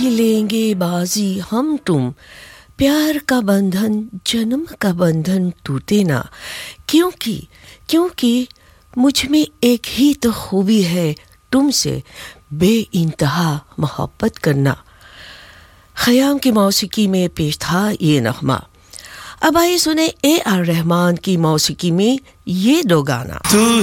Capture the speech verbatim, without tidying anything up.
ही लेंगे बाजी हम तुम, प्यार का बंधन जन्म का बंधन टूटे ना, क्योंकि क्योंकि मुझ में एक ही तो खूबी है तुमसे बेइंतहा मोहब्बत करना। ख़याम की मौसीकी में पेश था ये नग़मा। अब आइए सुने ए आर रहमान की मौसीकी में ये दो गाना।